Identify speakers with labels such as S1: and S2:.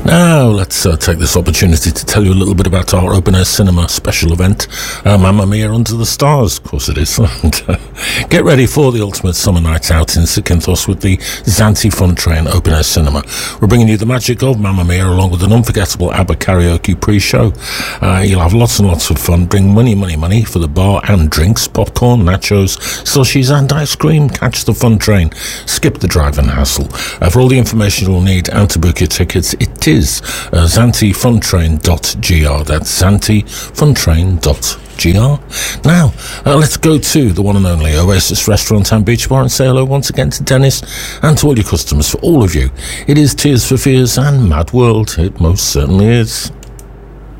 S1: Now, let's take this opportunity to tell you a little bit about our open-air cinema special event, Mamma Mia Under the Stars. Of course it is. And, get ready for the ultimate summer night out in Zakynthos with the Zante Fun Train open-air cinema. We're bringing you the magic of Mamma Mia along with an unforgettable ABBA karaoke pre-show. You'll have lots and lots of fun. Bring money for the bar and drinks, popcorn, nachos, slushies and ice cream. Catch the fun train. Skip the drive and hassle. For all the information you'll need and to book your tickets, it is zantefuntrain.gr. That's zantefuntrain.gr. Now, let's go to the one and only Oasis Restaurant and Beach Bar and say hello once again to Dennis and to all your customers. For all of you, it is Tears for Fears and Mad World. It most certainly is.